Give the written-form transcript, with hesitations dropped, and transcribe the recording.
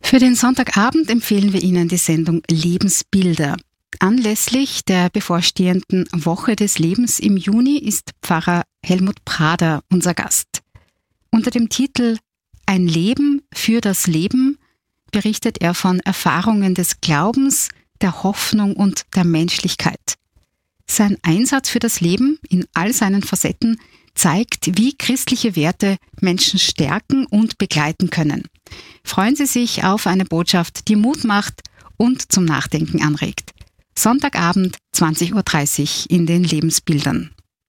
Für den Sonntagabend empfehlen wir Ihnen die Sendung Lebensbilder. Anlässlich der bevorstehenden Woche des Lebens im Juni ist Pfarrer Helmut Prader unser Gast. Unter dem Titel Ein Leben für das Leben berichtet er von Erfahrungen des Glaubens, der Hoffnung und der Menschlichkeit. Sein Einsatz für das Leben in all seinen Facetten zeigt, wie christliche Werte Menschen stärken und begleiten können. Freuen Sie sich auf eine Botschaft, die Mut macht und zum Nachdenken anregt. Sonntagabend 20:30 Uhr in den Lebensbildern.